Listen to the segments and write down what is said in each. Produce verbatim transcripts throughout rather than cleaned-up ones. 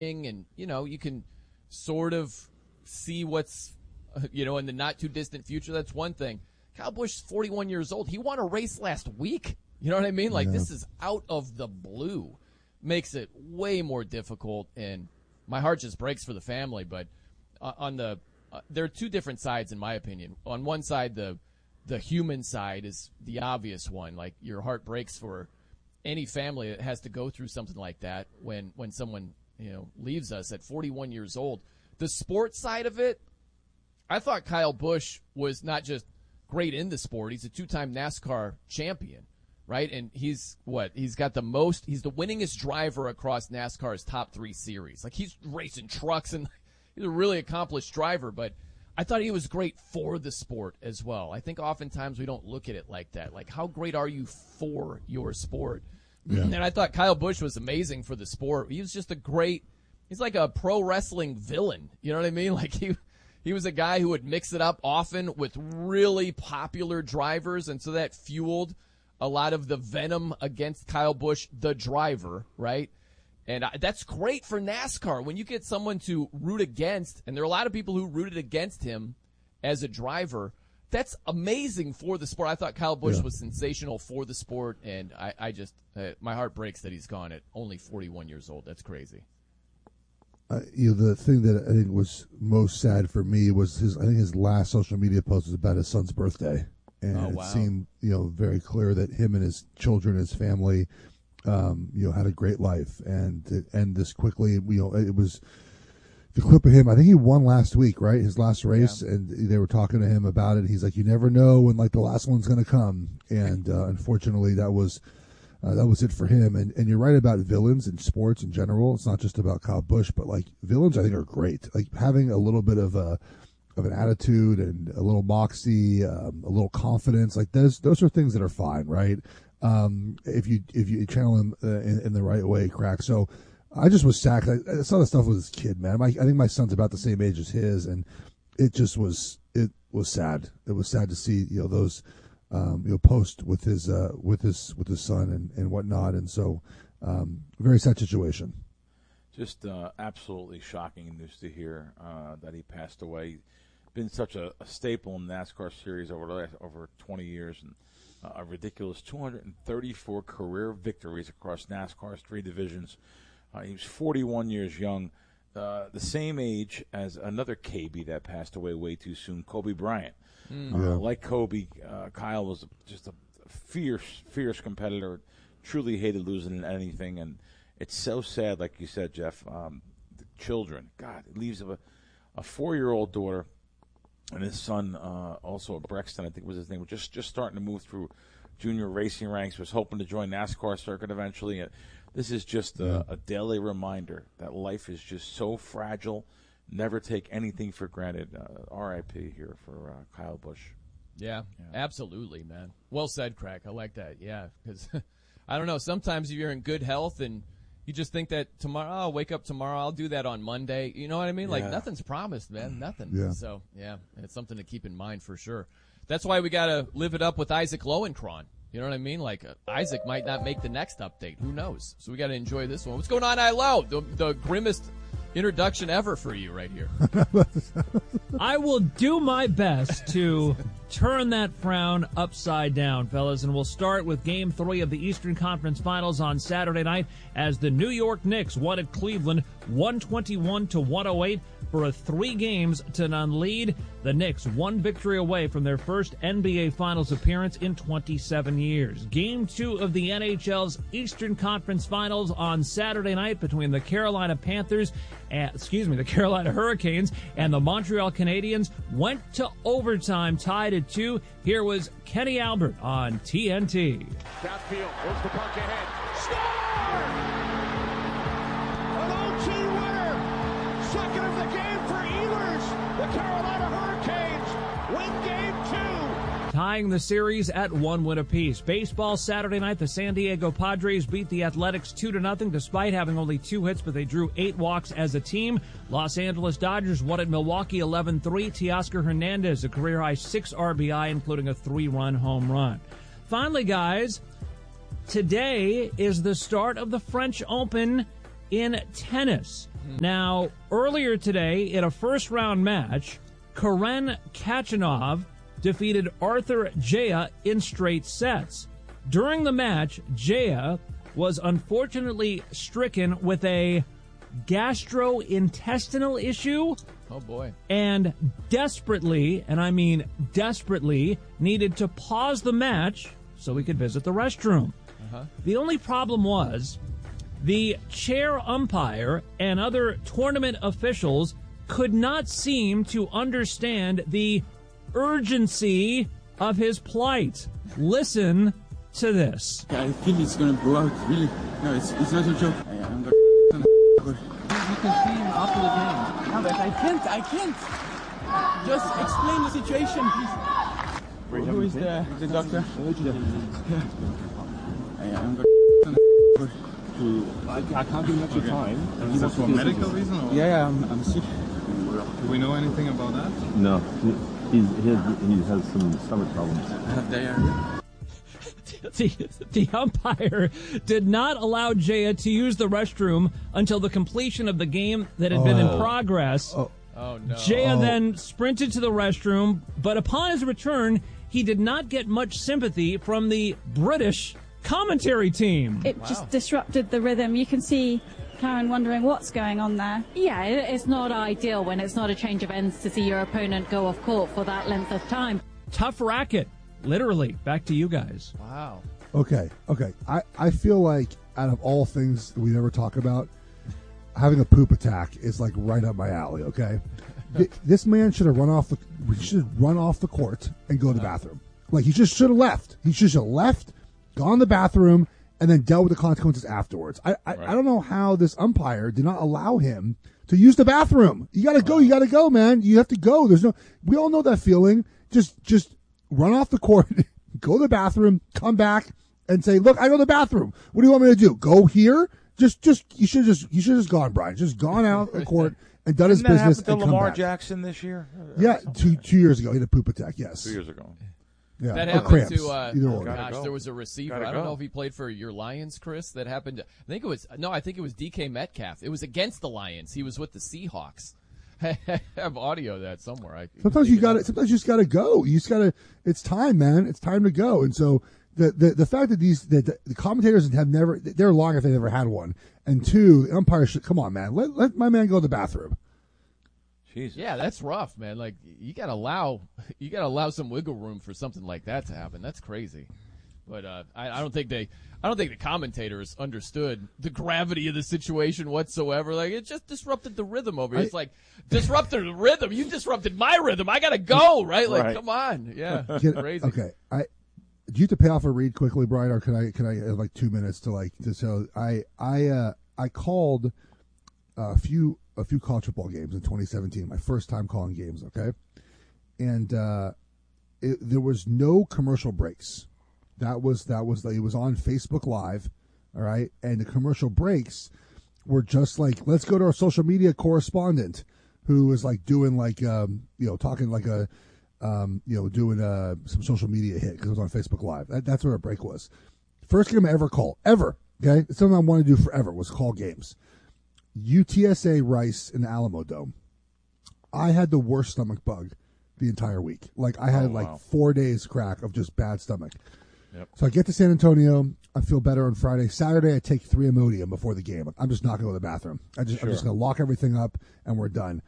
and, you know, you can sort of see what's, uh, you know, in the not-too-distant future. That's one thing. Kyle Busch is forty-one years old. He won a race last week. You know what I mean? Like, yeah. This is out of the blue. Makes it way more difficult, and my heart just breaks for the family. But uh, on the uh, there are two different sides, in my opinion. On one side, the the human side is the obvious one. Like, your heart breaks for any family that has to go through something like that when, when someone, you know, leaves us at forty-one years old. The sports side of it, I thought Kyle Busch was not just great in the sport. He's a two-time NASCAR champion, right? And he's what? He's got the most, he's the winningest driver across NASCAR's top three series. Like, he's racing trucks, and he's a really accomplished driver, but I thought he was great for the sport as well. I think oftentimes we don't look at it like that. Like, how great are you for your sport? Yeah. And I thought Kyle Busch was amazing for the sport. He was just a great, he's like a pro wrestling villain. You know what I mean? Like, he he was a guy who would mix it up often with really popular drivers, and so that fueled a lot of the venom against Kyle Busch, the driver, right? And that's great for NASCAR. When you get someone to root against, and there are a lot of people who rooted against him as a driver, that's amazing for the sport. I thought Kyle Busch yeah. was sensational for the sport, and I, I just, uh, my heart breaks that he's gone at only forty-one years old. That's crazy. Uh, you know, the thing that I think was most sad for me was his, I think his last social media post was about his son's birthday. And oh, wow. It seemed, you know, very clear that him and his children, his family, Um, you know, had a great life, and to end this quickly, you know, it was the clip of him. I think he won last week, right? His last race, yeah. and they were talking to him about it. He's like, "You never know when like the last one's going to come," and uh, unfortunately, that was uh, that was it for him. And and you're right about villains in sports in general. It's not just about Kyle Busch, but like villains, I think are great. Like having a little bit of a of an attitude and a little moxie, um, a little confidence, like those those are things that are fine, right? Um, if you if you channel him uh, in, in the right way, Crack. So I just was sad. I, I saw the stuff with his kid, man. My, I think my son's about the same age as his, and it just was it was sad. It was sad to see you know those um, you know post with his uh, with his with his son and, and whatnot. And so um, very sad situation. Just uh, absolutely shocking news to hear uh, that he passed away. Been such a, a staple in NASCAR series over the last, over twenty years, and Uh, a ridiculous two hundred thirty-four career victories across NASCAR's three divisions. Uh, he was forty-one years young, uh, the same age as another K B that passed away way too soon, Kobe Bryant. Mm. Uh, yeah. Like Kobe, uh, Kyle was just a fierce, fierce competitor, truly hated losing in anything, and it's so sad, like you said, Jeff, um, the children. God, it leaves a, a four-year-old daughter, and his son, uh, also Brexton, I think was his name, was just just starting to move through junior racing ranks, was hoping to join NASCAR circuit eventually. And this is just a, yeah. a daily reminder that life is just so fragile. Never take anything for granted. Uh, R I P here for uh, Kyle Busch. Yeah, yeah, absolutely, man. Well said, Crack. I like that. Yeah, because I don't know. Sometimes if you're in good health and you just think that tomorrow, oh, I'll wake up tomorrow, I'll do that on Monday. You know what I mean? Yeah. Like, nothing's promised, man. Nothing. Yeah. So, yeah, it's something to keep in mind for sure. That's why we got to live it up with Isaac Lowenkron. You know what I mean? Like, uh, Isaac might not make the next update. Who knows? So we got to enjoy this one. What's going on, I-Lo? The, the grimmest introduction ever for you right here. I will do my best to turn that frown upside down, fellas, and we'll start with Game three of the Eastern Conference Finals on Saturday night as the New York Knicks won at Cleveland one twenty-one to one oh eight for a three games to none lead. The Knicks one victory away from their first N B A Finals appearance in twenty-seven years. Game two of the N H L's Eastern Conference Finals on Saturday night between the Carolina Panthers, and, excuse me, the Carolina Hurricanes and the Montreal Canadiens went to overtime, tied at two. Here was Kenny Albert on T N T. Downfield, where's the puck ahead? Score! An oh two winner! Second of the game for Ehlers. The Carolina Hurricanes win game two. Tying the series at one win apiece. Baseball Saturday night, the San Diego Padres beat the Athletics two to nothing despite having only two hits, but they drew eight walks as a team. Los Angeles Dodgers won at Milwaukee eleven three. Teoscar Hernandez, a career-high six R B I, including a three-run home run. Finally, guys, today is the start of the French Open in tennis. Now, earlier today, in a first-round match, Karen Khachanov defeated Arthur Jaya in straight sets. During the match, Jaya was unfortunately stricken with a gastrointestinal issue. Oh, boy. And desperately, and I mean desperately, needed to pause the match so he could visit the restroom. Uh-huh. The only problem was the chair umpire and other tournament officials could not seem to understand the urgency of his plight. Listen to this. I feel it's going to blow out, really. No, it's, it's not a joke. I, I'm going You can see him after the game. No, but I can't, I can't. Just explain the situation, please. Who is the, the doctor? Yeah. I, I'm going to... I can't do much time. Is that for a medical reason? Or? Yeah, yeah, I'm, I'm sick. Do we know anything about that? No. He, he's, he, has, he has some stomach problems. They are... The, the umpire did not allow Jaya to use the restroom until the completion of the game that had oh. been in progress. Oh, oh no. Jaya oh. then sprinted to the restroom, but upon his return, he did not get much sympathy from the British commentary team. It wow. just disrupted the rhythm. You can see Karen wondering what's going on there. Yeah, it's not ideal when it's not a change of ends to see your opponent go off court for that length of time. Tough racket. Literally. Back to you guys. Wow. Okay, okay. I, I feel like out of all things that we never talk about, having a poop attack is like right up my alley, okay? Th- this man should have run off the should have run off the court and go to the bathroom. Like he just should have left. He should have left, gone to the bathroom, and then dealt with the consequences afterwards. I I, right. I don't know how this umpire did not allow him to use the bathroom. You gotta go, you gotta go, man. You have to go. There's no we all know that feeling. Just just run off the court, go to the bathroom, come back, and say, "Look, I go to the bathroom. What do you want me to do? Go here?" Just, just you should just you should have just gone, Brian. Just gone out the court and done his Didn't that business. happen to and come Lamar back. Jackson this year? Yeah, two two years ago, he had a poop attack. Yes, two years ago. Yeah, that or happened cramps, to. Uh, either oh or. gosh, go. there was a receiver. Gotta I don't go. know if he played for your Lions, Chris. That happened. To, I think it was no. I think it was D K Metcalf. It was against the Lions. He was with the Seahawks. I have audio of that somewhere. I sometimes you got to. Sometimes you just got to go. You just got to. It's time, man. It's time to go. And so the the, the fact that these that the, the commentators have never they're lying if they never had one. And two, the umpires should come on, man. Let let my man go to the bathroom. Jesus. Yeah, that's rough, man. Like you gotta allow you gotta allow some wiggle room for something like that to happen. That's crazy. But uh, I, I don't think they, I don't think the commentators understood the gravity of the situation whatsoever. Like it just disrupted the rhythm over here. I, it's like disrupted the rhythm. You disrupted my rhythm. I gotta go, right? Like, right. come on, yeah, Get, crazy. Okay, I do you have to pay off a read quickly, Brian, or can I can I have like two minutes to like to so I I uh, I called a few a few college football games in twenty seventeen. My first time calling games. Okay, and uh, it, there was no commercial breaks. That was that was it was on Facebook Live, all right, and the commercial breaks were just like, let's go to our social media correspondent, who was like doing like um you know talking like a um you know doing uh some social media hit because it was on Facebook Live. That, that's what our break was. First game I ever called ever. Okay, it's something I wanted to do forever was call games. U T S A Rice in the Alamo Dome. I had the worst stomach bug the entire week. Like I had oh, wow. like four days crack of just bad stomach. Yep. So I get to San Antonio. I feel better on Friday. Saturday, I take three Imodium before the game. I'm just not going to go to the bathroom. I just, sure. I'm just going to lock everything up, and we're done.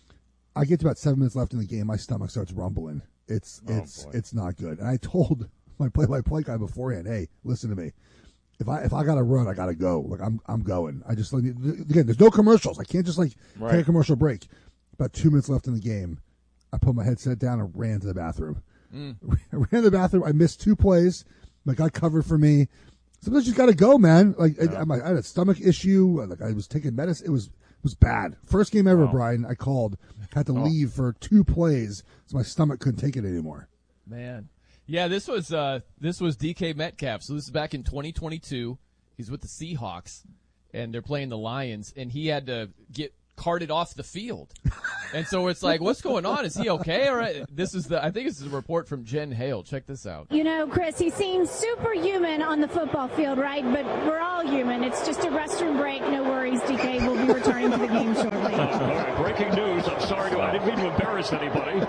I get to about seven minutes left in the game. My stomach starts rumbling. It's oh, it's boy. it's not good. And I told my play-by-play guy beforehand, "Hey, listen to me. If I if I got to run, I got to go. Like I'm I'm going. I just again, there's no commercials. I can't just like right. take a commercial break. About two minutes left in the game, I put my headset down and ran to the bathroom. Mm. I ran to the bathroom. I missed two plays. My guy covered for me. Sometimes you got to go, man. Like yeah. I, I had a stomach issue. Like I was taking medicine. It was it was bad. First game ever, wow. Brian. I called. Had to oh. leave for two plays, so my stomach couldn't take it anymore. Man, yeah. This was uh, this was D K Metcalf. So this is back in twenty twenty-two. He's with the Seahawks, and they're playing the Lions, and he had to get carted off the field. And so it's like, what's going on? Is he okay? All right. This is the, I think this is a report from Jen Hale. Check this out. You know, Chris, he seems superhuman on the football field, right? But we're all human. It's just a restroom break. No worries. D K will be returning to the game shortly. All right, breaking news. I'm sorry. To, I didn't mean to embarrass anybody.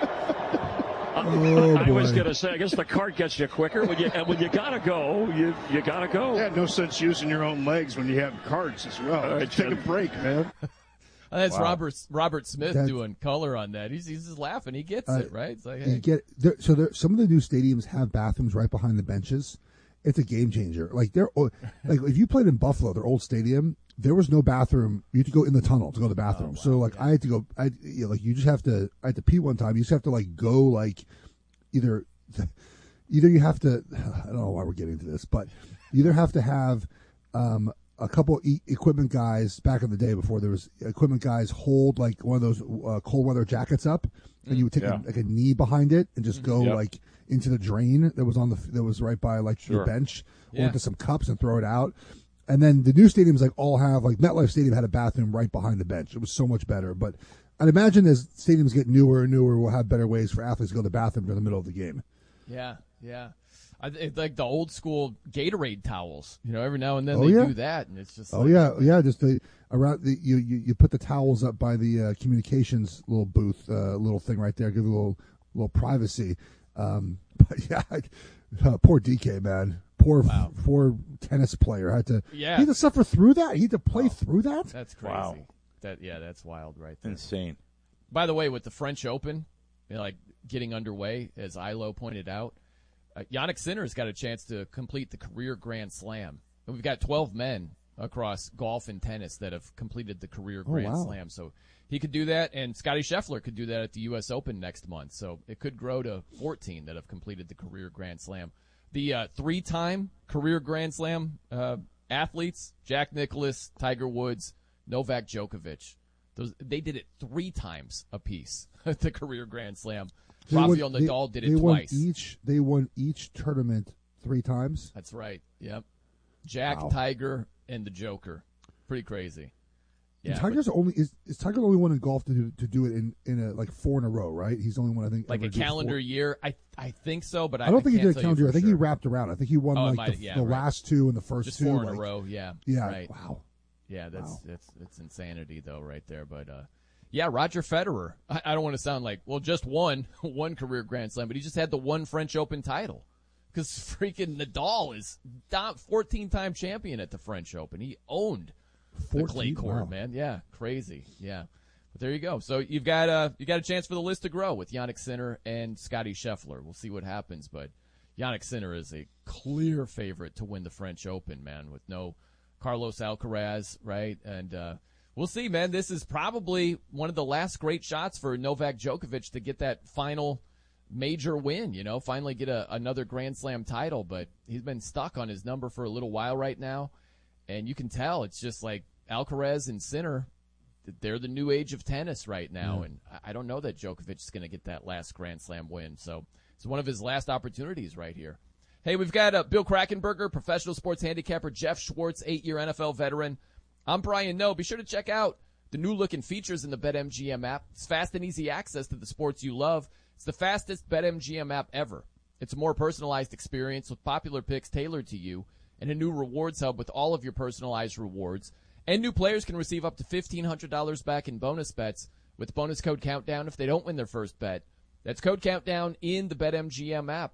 Oh, I was boy. going to say, I guess the cart gets you quicker. When you when you got to go, you you got to go. Yeah, no sense using your own legs when you have carts as well. All right, Take a break, man. That's Wow. Robert Robert Smith That's- doing color on that. He's, he's just laughing. He gets Uh, it, right? It's like, You hey. get there, so there, some of the new stadiums have bathrooms right behind the benches. It's a game changer. Like they're o- like if you played in Buffalo, their old stadium, there was no bathroom. You had to go in the tunnel to go to the bathroom. Oh, wow, so like yeah. I had to go. I you know, like you just have to. I had to pee one time. You just have to like go like either either you have to. I don't know why we're getting to this, but you either have to have um, a couple e- equipment guys back in the day before there was equipment guys hold like one of those uh, cold weather jackets up, and you would take Yeah. a, like a knee behind it and just go Yep. like into the drain that was on the that was right by like Sure. your bench Yeah. or into some cups and throw it out. And then the new stadiums like all have like MetLife Stadium had a bathroom right behind the bench. It was so much better. But I'd imagine as stadiums get newer and newer, we'll have better ways for athletes to go to the bathroom in the middle of the game. Yeah, yeah. I, it's like the old school Gatorade towels. You know, every now and then Oh, they yeah. do that, and it's just Oh like, yeah, yeah. Just the around the you you, you put the towels up by the uh, communications little booth, uh, little thing right there, give a little little privacy. Um, but yeah, uh, poor D K, man. Poor Wow. poor tennis player had to. Yeah. He had to suffer through that. He had to play through that. That's crazy. Wow. That yeah, that's wild, right there. Insane. By the way, with the French Open, you know, like getting underway, as Ilo pointed out, uh, Yannick Sinner's got a chance to complete the career Grand Slam. And we've got twelve men across golf and tennis that have completed the career Oh, Grand wow. Slam. So he could do that, and Scotty Scheffler could do that at the U S Open next month. So it could grow to fourteen that have completed the career Grand Slam. The uh, three-time career Grand Slam uh, athletes, Jack Nicklaus, Tiger Woods, Novak Djokovic, those they did it three times apiece at the career Grand Slam. They won- Rafael they- Nadal did it they won twice. each. They won each tournament three times. That's right. Yep. Jack, Wow. Tiger, and the Joker. Pretty crazy. And Yeah, Tiger's only is, is Tiger the only one in golf to do, to do it in, in a like four in a row, right? He's the only one I think like ever a did calendar four. year. I I think so, but I, I don't think he can't did a tell you calendar year. I for think he sure. wrapped around. I think he won Oh, it like might- the, yeah, the right. last two and the first Just two. four in like- a row. Yeah. Yeah. Right. Wow. Yeah, that's Wow. that's it's insanity though, right there. But uh, yeah, Roger Federer. I, I don't want to sound like well, just one one career Grand Slam, but he just had the one French Open title because freaking Nadal is fourteen-time champion at the French Open. He owned the clay fourteen? court, Wow. man. Yeah, crazy. Yeah, but there you go. So you've got uh you got a chance for the list to grow with Yannick Sinner and Scotty Scheffler. We'll see what happens, but Yannick Sinner is a clear favorite to win the French Open, man, with no Carlos Alcaraz, right? And uh, we'll see, man. This is probably one of the last great shots for Novak Djokovic to get that final major win, you know, finally get a, another Grand Slam title. But he's been stuck on his number for a little while right now. And you can tell it's just like Alcaraz and Sinner, they're the new age of tennis right now. Yeah. And I- I don't know that Djokovic is going to get that last Grand Slam win. So it's one of his last opportunities right here. Hey, we've got uh, Bill Krakenberger, professional sports handicapper, Jeff Schwartz, eight-year N F L veteran. I'm Brian Noe. Be sure to check out the new look and features in the BetMGM app. It's fast and easy access to the sports you love. It's the fastest BetMGM app ever. It's a more personalized experience with popular picks tailored to you and a new rewards hub with all of your personalized rewards. And new players can receive up to fifteen hundred dollars back in bonus bets with bonus code Countdown if they don't win their first bet. That's code Countdown in the BetMGM app.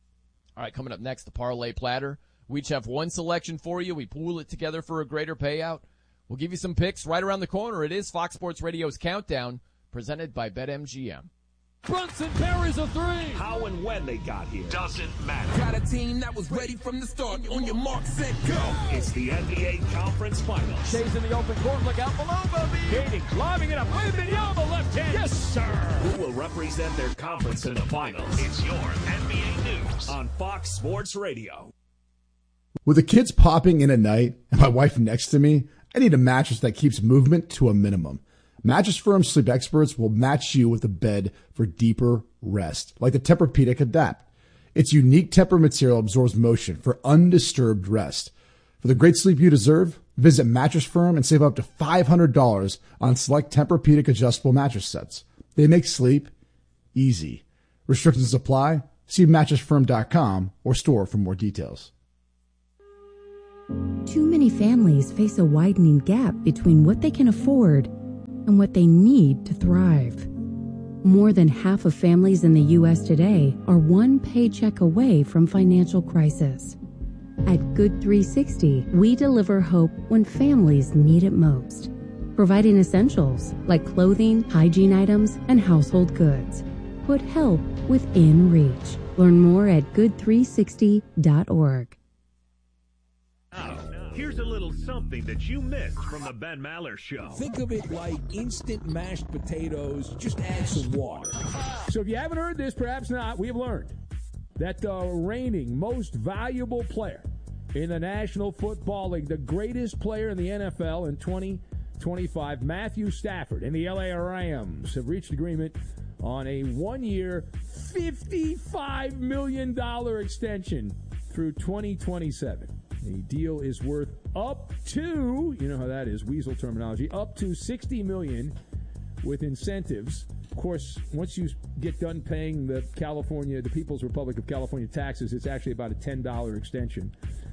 All right, coming up next, the Parlay Platter. We each have one selection for you. We pool it together for a greater payout. We'll give you some picks right around the corner. It is Fox Sports Radio's Countdown, presented by BetMGM. Brunson parries a three. How and when they got here Doesn't matter. Got a team that was ready from the start. On your mark, set, go. It's the N B A Conference Finals. Shays in the open court. Look out below, Bobby. Gaining, lobbing it up. Wembanyama left hand. Yes, sir. Who will represent their conference in the finals? It's your N B A News on Fox Sports Radio. With the kids popping in at night and my wife next to me, I need a mattress that keeps movement to a minimum. Mattress Firm Sleep Experts will match you with a bed for deeper rest, like the Tempur-Pedic Adapt. Its unique Tempur material absorbs motion for undisturbed rest. For the great sleep you deserve, Visit Mattress Firm and save up to five hundred dollars on select Tempur-Pedic adjustable mattress sets. They make sleep easy. Restrictions apply. See mattress firm dot com or store for more details. Too many families face a widening gap between what they can afford and what they need to thrive. More than half of families in the U S today are one paycheck away from financial crisis. At Good three sixty, we deliver hope when families need it most, providing essentials like clothing, hygiene items, and household goods. Put help within reach. Learn more at good three sixty dot org. Now, here's a little something that you missed from the Ben Maller Show. Think of it like instant mashed potatoes, just add some water. So if you haven't heard this, perhaps not, we have learned that the reigning most valuable player in the National Football League, the greatest player in the N F L in twenty twenty-five, Matthew Stafford and the L A Rams have reached agreement on a one-year, fifty-five million dollars extension through twenty twenty-seven. The deal is worth up to, you know how that is, weasel terminology, up to sixty million dollars with incentives. Of course, once you get done paying the California, the People's Republic of California taxes, it's actually about a ten dollars extension.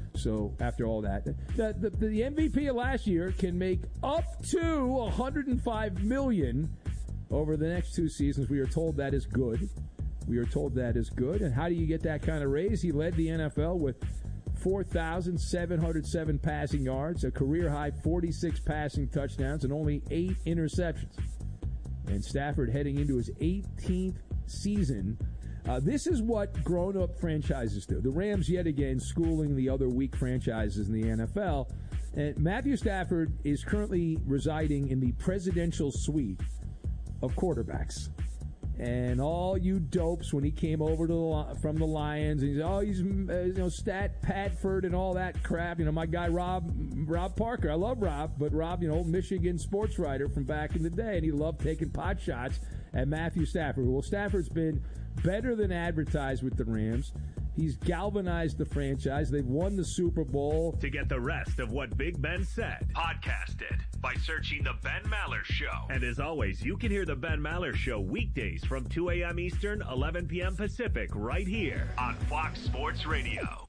So after all that, the, the, the M V P of last year can make up to one hundred five million dollars over the next two seasons. We are told that is good. We are told that is good. And how do you get that kind of raise? He led the N F L with four thousand seven hundred seven passing yards, a career-high forty-six passing touchdowns, and only eight interceptions. And Stafford heading into his eighteenth season. Uh, this is what grown-up franchises do. The Rams, yet again, schooling the other weak franchises in the N F L. And Matthew Stafford is currently residing in the presidential suite of quarterbacks. And all you dopes, when he came over to the, from the Lions, and he's oh he's uh, you know Stat Patford and all that crap. You know my guy Rob Rob Parker. I love Rob, but Rob, you know, Michigan sports writer from back in the day, and he loved taking pot shots at Matthew Stafford. Well, Stafford's been better than advertised with the Rams. He's galvanized the franchise. They've won the Super Bowl. To get the rest of what Big Ben said, podcast it by searching The Ben Maller Show. And as always, you can hear The Ben Maller Show weekdays from two a.m. Eastern, eleven p.m. Pacific, right here on Fox Sports Radio.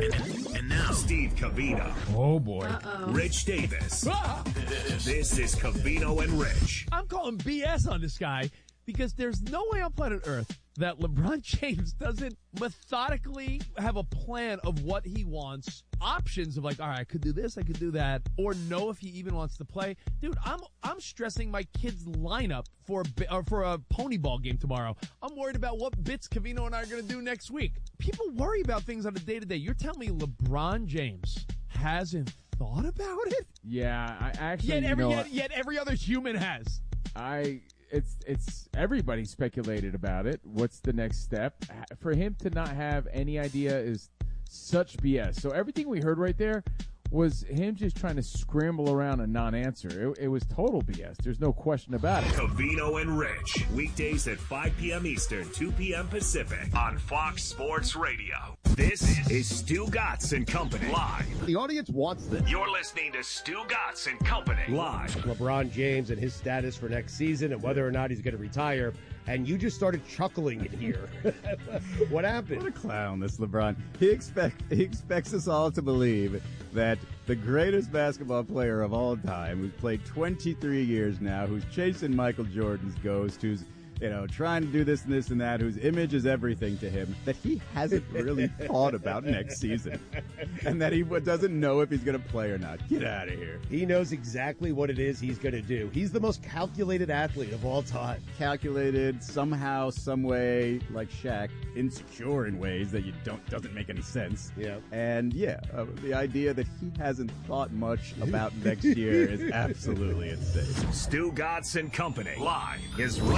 And now, Steve Covino. Oh, boy. Uh-oh. Rich Davis. Ah! This is Covino and Rich. I'm calling B S on this guy because there's no way on planet Earth that LeBron James doesn't methodically have a plan of what he wants, options of like, all right, I could do this, I could do that, or know if he even wants to play. Dude, I'm I'm stressing my kid's lineup for a, or for a pony ball game tomorrow. I'm worried about what bits Covino and I are going to do next week. People worry about things on a day-to-day. You're telling me LeBron James hasn't thought about it? Yeah, I actually, Yet every, you know, yet, yet every other human has. I... It's it's everybody speculated about it. What's the next step? For him to not have any idea is such B S. So everything we heard right there was him just trying to scramble around a non-answer. It, it was total B S. There's no question about it. Covino and Rich, weekdays at five p.m. Eastern, two p.m. Pacific on Fox Sports Radio. This is Stu Gatz and Company live. The audience wants this. You're listening to Stu Gatz and Company live. LeBron James and his status for next season and whether or not he's going to retire. And you just started chuckling in here. What happened? What a clown, this LeBron. He expect he expects us all to believe that the greatest basketball player of all time, who's played twenty-three years now, who's chasing Michael Jordan's ghost, who's you know, trying to do this and this and that, whose image is everything to him, that he hasn't really thought about next season. And that he doesn't know if he's going to play or not. Get out of here. He knows exactly what it is he's going to do. He's the most calculated athlete of all time. Calculated, somehow, some way, like Shaq, insecure in ways that you don't doesn't make any sense. Yeah. And, yeah, uh, the idea that he hasn't thought much about next year is absolutely insane. Stu Gatz and Company live is right here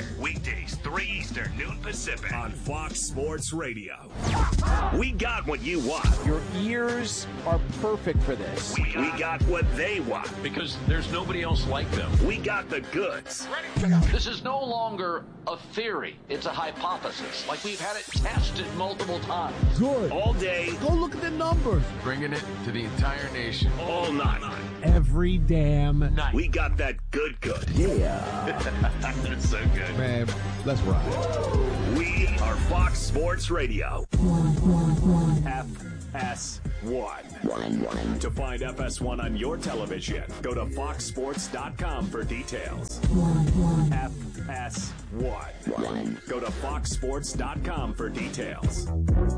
Weekdays, three Eastern, noon Pacific. On Fox Sports Radio. We got what you want. Your ears are perfect for this. We got, we got what they want. Because there's nobody else like them. We got the goods. This is no longer a theory. It's a hypothesis. Like we've had it tested multiple times. Good. All day. Go look at the numbers. Bringing it to the entire nation. All night. Every damn night. We got that good good. Yeah. That's so good. Man, let's ride. We are Fox Sports Radio. F S one. To find F S one on your television, go to fox sports dot com for details. F S one. Go to fox sports dot com for details.